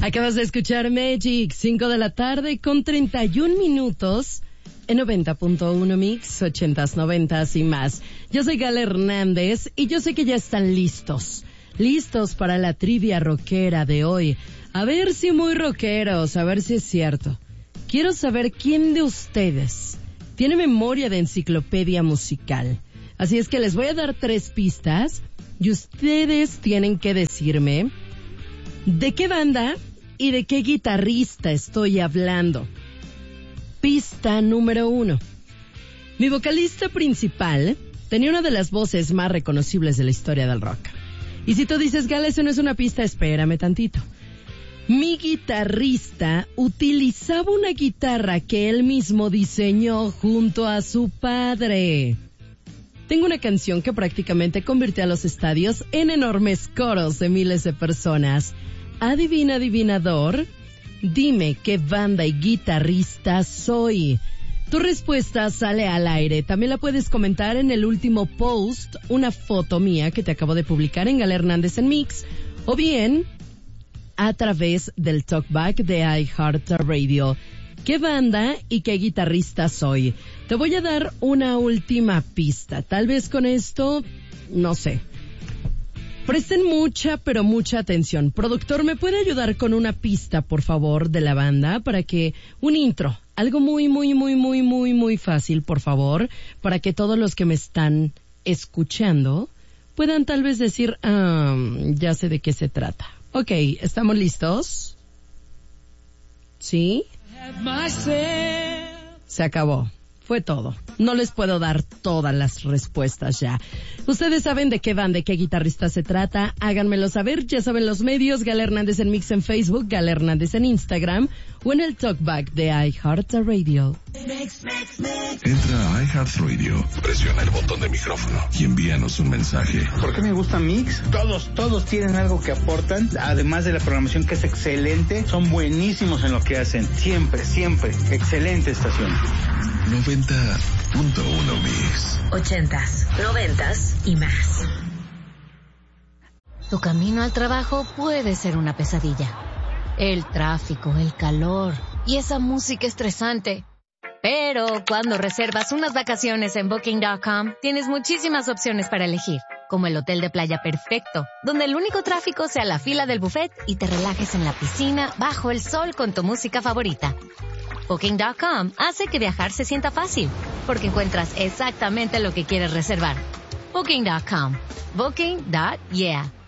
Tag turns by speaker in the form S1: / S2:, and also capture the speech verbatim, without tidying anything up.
S1: Acabas de escuchar Magic, cinco de la tarde con treinta y un minutos en noventa punto uno Mix, ochentas, noventas y más. Yo soy Gala Hernández y yo sé que ya están listos, listos para la trivia rockera de hoy. A ver si muy rockeros, a ver si es cierto. Quiero saber quién de ustedes tiene memoria de enciclopedia musical. Así es que les voy a dar tres pistas y ustedes tienen que decirme de qué banda y de qué guitarrista estoy hablando. Pista número uno. Mi vocalista principal tenía una de las voces más reconocibles de la historia del rock. Y si tú dices, Gala, eso no es una pista, espérame tantito. Mi guitarrista utilizaba una guitarra que él mismo diseñó junto a su padre. Tengo una canción que prácticamente convirtió a los estadios en enormes coros de miles de personas. Adivina, adivinador, dime qué banda y guitarrista soy. Tu respuesta sale al aire. También la puedes comentar en el último post, una foto mía que te acabo de publicar en Gala Hernández en Mix, o bien a través del talkback de iHeartRadio. ¿Qué banda y qué guitarrista soy? Te voy a dar una última pista. Tal vez con esto, no sé. Presten mucha, pero mucha atención. Productor, ¿me puede ayudar con una pista, por favor, de la banda? Para que, un intro, algo muy, muy, muy, muy, muy, muy fácil, por favor, para que todos los que me están escuchando puedan tal vez decir, ah, ya sé de qué se trata. Ok, ¿estamos listos? ¿Sí? Se acabó. Fue todo. No les puedo dar todas las respuestas ya. Ustedes saben de qué banda, de qué guitarrista se trata. Háganmelo saber. Ya saben los medios. Gala Hernández en Mix en Facebook, Gala Hernández en Instagram o en el talkback de iHeartRadio.
S2: Entra a iHeartRadio, presiona el botón de micrófono y envíanos un mensaje.
S3: ¿Por qué me gusta Mix? Todos, todos tienen algo que aportan. Además de la programación que es excelente, son buenísimos en lo que hacen. Siempre, siempre. Excelente estación.
S2: noventa punto uno Mix.
S4: Ochentas, noventas y más. Tu camino al trabajo puede ser una pesadilla. El tráfico, el calor y esa música estresante. Pero cuando reservas unas vacaciones en Booking punto com, tienes muchísimas opciones para elegir, como el hotel de playa perfecto, donde el único tráfico sea la fila del buffet y te relajes en la piscina bajo el sol con tu música favorita. Booking punto com hace que viajar se sienta fácil, porque encuentras exactamente lo que quieres reservar. Booking punto com. Booking. Yeah.